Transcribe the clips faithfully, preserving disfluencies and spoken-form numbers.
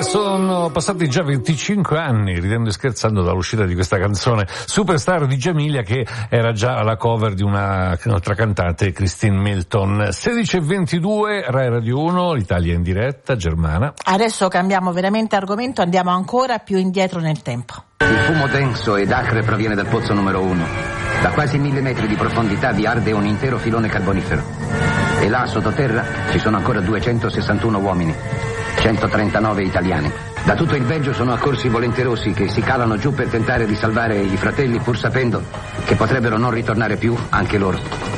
Sono passati già venticinque anni, ridendo e scherzando, dall'uscita di questa canzone Superstar di Giamilia, che era già la cover di una, un'altra cantante, Christine Milton. sedici e ventidue, Rai Radio uno, l'Italia in diretta, Germana. Adesso cambiamo veramente argomento, andiamo ancora più indietro nel tempo. Il fumo denso ed acre proviene dal pozzo numero uno. Da quasi mille metri di profondità vi arde un intero filone carbonifero. E là, sottoterra, ci sono ancora duecentosessantuno uomini, centotrentanove italiani. Da tutto il Belgio sono accorsi volenterosi che si calano giù per tentare di salvare i fratelli, pur sapendo che potrebbero non ritornare più anche loro.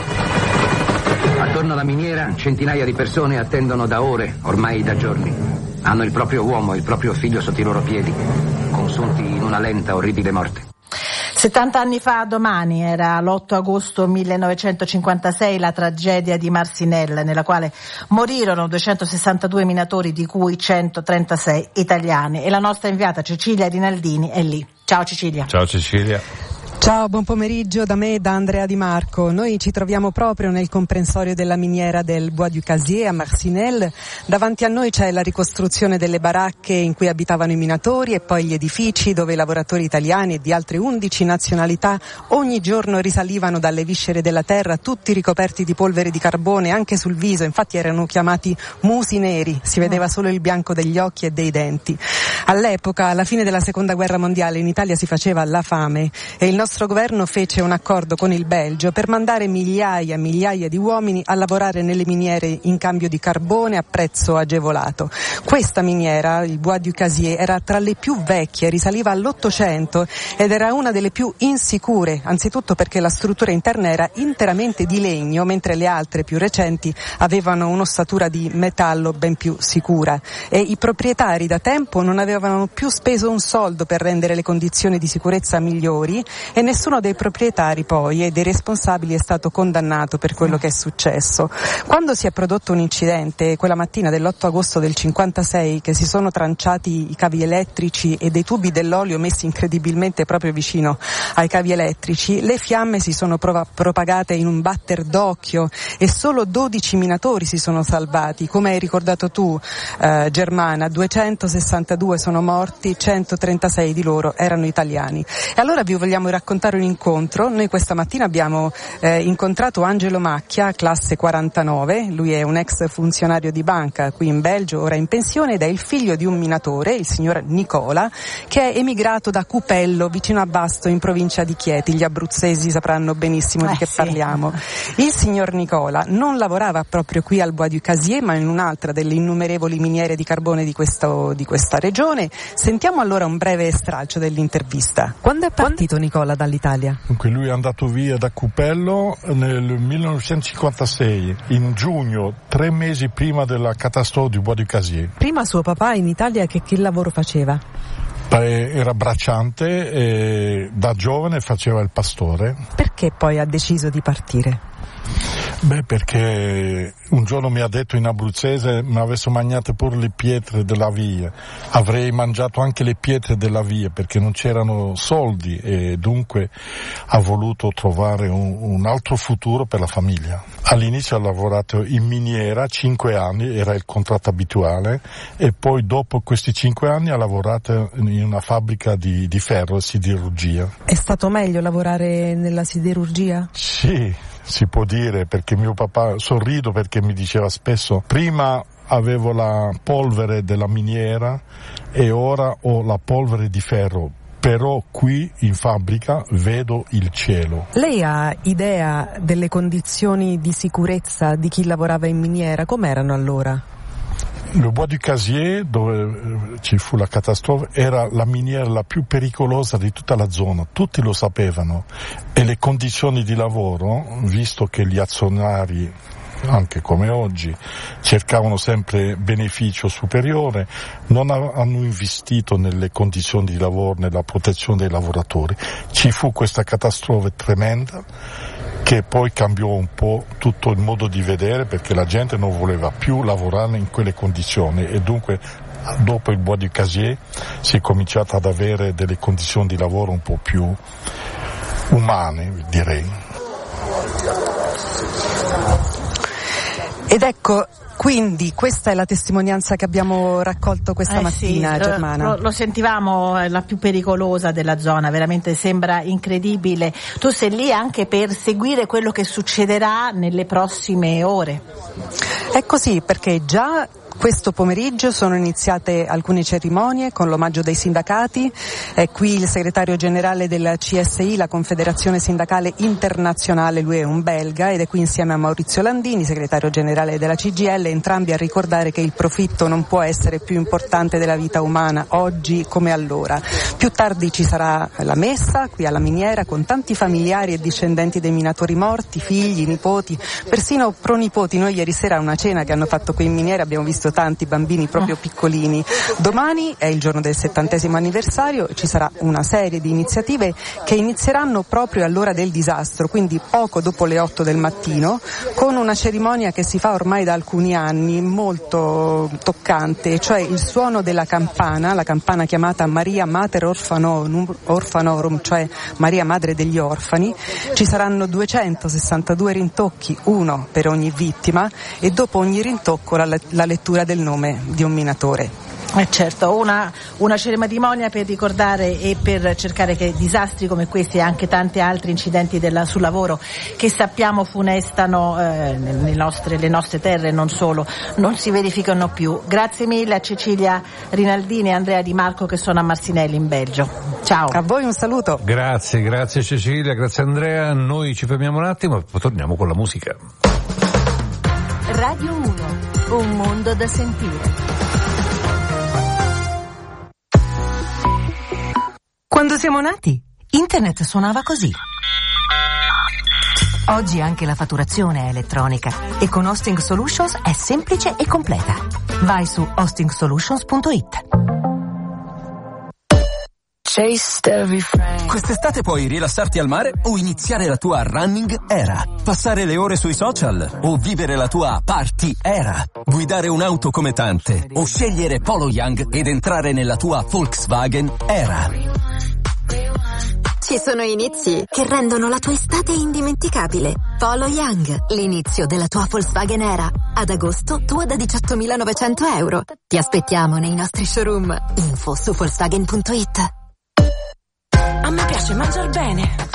Attorno alla miniera centinaia di persone attendono da ore, ormai da giorni. Hanno il proprio uomo, il proprio figlio sotto i loro piedi, consunti in una lenta, orribile morte. settanta anni fa domani, era l'otto agosto millenovecentocinquantasei, la tragedia di Marcinelle, nella quale morirono duecentosessantadue minatori, di cui centotrentasei italiani. E la nostra inviata Cecilia Rinaldini è lì. Ciao Cecilia. Ciao Cecilia. Ciao, buon pomeriggio da me e da Andrea Di Marco. Noi ci troviamo proprio nel comprensorio della miniera del Bois du Casier a Marcinelle. Davanti a noi c'è la ricostruzione delle baracche in cui abitavano i minatori e poi gli edifici dove i lavoratori italiani e di altre undici nazionalità ogni giorno risalivano dalle viscere della terra, tutti ricoperti di polvere di carbone anche sul viso. Infatti erano chiamati musi neri, si vedeva solo il bianco degli occhi e dei denti. All'epoca, alla fine della seconda guerra mondiale, in Italia si faceva la fame e il nostro Il nostro governo fece un accordo con il Belgio per mandare migliaia e migliaia di uomini a lavorare nelle miniere in cambio di carbone a prezzo agevolato. Questa miniera, il Bois du Casier, era tra le più vecchie, risaliva all'Ottocento ed era una delle più insicure, anzitutto perché la struttura interna era interamente di legno, mentre le altre più recenti avevano un'ossatura di metallo ben più sicura. E i proprietari da tempo non avevano più speso un soldo per rendere le condizioni di sicurezza migliori e nessuno dei proprietari poi e dei responsabili è stato condannato per quello che è successo. Quando si è prodotto un incidente, quella mattina dell'otto agosto del cinquantasei, che si sono tranciati i cavi elettrici e dei tubi dell'olio messi incredibilmente proprio vicino ai cavi elettrici, le fiamme si sono prov- propagate in un batter d'occhio e solo dodici minatori si sono salvati. Come hai ricordato tu, eh, Germana, duecentosessantadue sono morti, centotrentasei di loro erano italiani. E allora vi vogliamo raccontare un incontro. Noi questa mattina abbiamo eh, incontrato Angelo Macchia, classe quarantanove, lui è un ex funzionario di banca qui in Belgio, ora in pensione, ed è il figlio di un minatore, il signor Nicola, che è emigrato da Cupello, vicino a Basto, in provincia di Chieti. Gli abruzzesi sapranno benissimo eh, di che sì. parliamo. Il signor Nicola non lavorava proprio qui al Bois du Casier, ma in un'altra delle innumerevoli miniere di carbone di, questo, di questa regione. Sentiamo allora un breve stralcio dell'intervista. Quando è partito Nicola dall'Italia? Dunque lui è andato via da Cupello nel millenovecentocinquantasei, in giugno, tre mesi prima della catastrofe di Bois du Casier. Prima suo papà in Italia che, che lavoro faceva? Era bracciante e da giovane faceva il pastore. Perché poi ha deciso di partire? Beh, perché un giorno mi ha detto in abruzzese: mi avessi mangiato pure le pietre della via, avrei mangiato anche le pietre della via, perché non c'erano soldi e dunque ha voluto trovare un, un altro futuro per la famiglia. All'inizio ha lavorato in miniera cinque anni, era il contratto abituale, e poi dopo questi cinque anni ha lavorato in una fabbrica di, di ferro e siderurgia. È stato meglio lavorare nella siderurgia? Sì, si può dire, perché mio papà, sorrido perché mi diceva spesso: prima avevo la polvere della miniera e ora ho la polvere di ferro, però qui in fabbrica vedo il cielo. Lei ha idea delle condizioni di sicurezza di chi lavorava in miniera? Com'erano allora? Il Bois du Casier, dove ci fu la catastrofe, era la miniera la più pericolosa di tutta la zona, tutti lo sapevano, e le condizioni di lavoro, visto che gli azionari, anche come oggi, cercavano sempre beneficio superiore, non hanno investito nelle condizioni di lavoro, nella protezione dei lavoratori. Ci fu questa catastrofe tremenda che poi cambiò un po' tutto il modo di vedere, perché la gente non voleva più lavorare in quelle condizioni e dunque dopo il Bois du Casier si è cominciato ad avere delle condizioni di lavoro un po' più umane, direi. Ed ecco, Quindi questa è la testimonianza che abbiamo raccolto questa eh mattina, sì, Germana. Lo, lo sentivamo, è la più pericolosa della zona, veramente sembra incredibile. Tu sei lì anche per seguire quello che succederà nelle prossime ore. È così, perché già questo pomeriggio sono iniziate alcune cerimonie con l'omaggio dei sindacati. È qui il segretario generale della C S I, la Confederazione Sindacale Internazionale, lui è un belga, ed è qui insieme a Maurizio Landini, segretario generale della C G I L, entrambi a ricordare che il profitto non può essere più importante della vita umana, oggi come allora. Più tardi ci sarà la messa qui alla miniera con tanti familiari e discendenti dei minatori morti, figli, nipoti, persino pronipoti. Noi ieri sera a una cena che hanno fatto qui in miniera abbiamo visto tanti bambini proprio piccolini. Domani è il giorno del settantesimo anniversario, ci sarà una serie di iniziative che inizieranno proprio all'ora del disastro, quindi poco dopo le otto del mattino, con una cerimonia che si fa ormai da alcuni anni, molto toccante, cioè il suono della campana, la campana chiamata Maria Mater Orphanorum, Orphanorum, cioè Maria Madre degli Orfani. Ci saranno duecentosessantadue rintocchi, uno per ogni vittima, e dopo ogni rintocco la, la lettura del nome di un minatore. Eh certo, una, una cerimonia per ricordare e per cercare che disastri come questi e anche tanti altri incidenti della, sul lavoro che sappiamo funestano eh, le, nostre, le nostre terre, non solo, non si verificano più. Grazie mille a Cecilia Rinaldini e Andrea Di Marco che sono a Marsinelli in Belgio. Ciao. A voi un saluto. Grazie, grazie Cecilia, grazie Andrea. Noi ci fermiamo un attimo e poi torniamo con la musica. Radio uno, un mondo da sentire. Quando siamo nati, internet suonava così. Oggi anche la fatturazione è elettronica e con Hosting Solutions è semplice e completa. Vai su hosting solutions punto it. Quest'estate puoi rilassarti al mare o iniziare la tua running era, passare le ore sui social o vivere la tua party era, guidare un'auto come tante o scegliere Polo Young ed entrare nella tua Volkswagen era. Ci sono inizi che rendono la tua estate indimenticabile. Polo Young, l'inizio della tua Volkswagen Era. Ad agosto, tua da diciottomilanovecento euro. Ti aspettiamo nei nostri showroom. Info su volkswagen punto it. A me piace mangiar bene.